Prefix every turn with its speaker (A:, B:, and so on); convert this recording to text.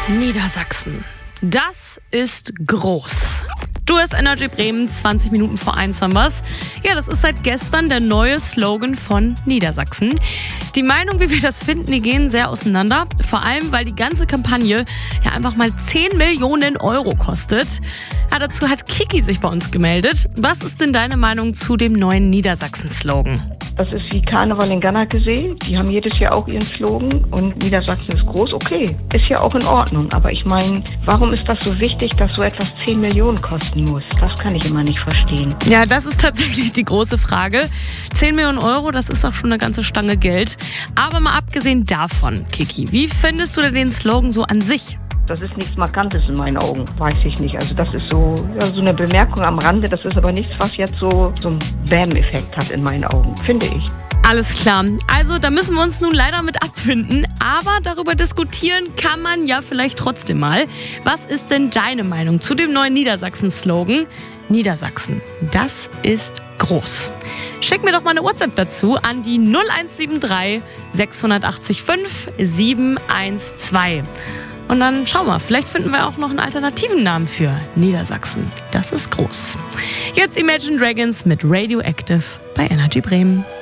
A: Niedersachsen. Das ist groß. Du hörst Energy Bremen, 20 Minuten vor 1 haben wir's. Ja, das ist seit gestern der neue Slogan von Niedersachsen. Die Meinungen, wie wir das finden, die gehen sehr auseinander. Vor allem, weil die ganze Kampagne ja einfach mal 10 Millionen Euro kostet. Ja, dazu hat Kiki sich bei uns gemeldet. Was ist denn deine Meinung zu dem neuen Niedersachsen-Slogan?
B: Das ist wie Karneval in Ganakesee. Die haben jedes Jahr auch ihren Slogan und Niedersachsen ist groß. Okay, ist ja auch in Ordnung. Aber ich meine, warum ist das so wichtig, dass so etwas 10 Millionen kosten muss? Das kann ich immer nicht verstehen.
A: Ja, das ist tatsächlich die große Frage. 10 Millionen Euro, das ist auch schon eine ganze Stange Geld. Aber mal abgesehen davon, Kiki, wie findest du denn den Slogan so an sich?
B: Das ist nichts Markantes in meinen Augen, weiß ich nicht. Also das ist so eine Bemerkung am Rande. Das ist aber nichts, was jetzt so einen Bam-Effekt hat in meinen Augen, finde ich.
A: Alles klar. Also da müssen wir uns nun leider mit abfinden. Aber darüber diskutieren kann man ja vielleicht trotzdem mal. Was ist denn deine Meinung zu dem neuen Niedersachsen-Slogan? Niedersachsen, das ist groß. Schick mir doch mal eine WhatsApp dazu an die 0173 680 5 712. Und dann schauen wir, vielleicht finden wir auch noch einen alternativen Namen für Niedersachsen. Das ist groß. Jetzt Imagine Dragons mit Radioactive bei Energy Bremen.